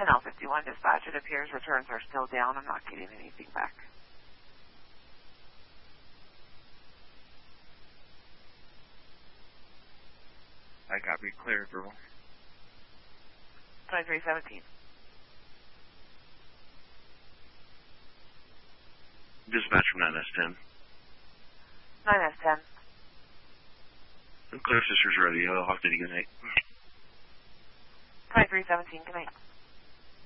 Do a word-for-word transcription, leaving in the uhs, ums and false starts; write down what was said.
L fifty-one dispatch, it appears returns are still down. I'm not getting anything back. I copy. Clear, girl. twenty-three seventeen. Dispatch from nine S ten. nine S ten. Clear, sisters ready. Uh, Hawk City, good night. twenty-three seventeen, good night.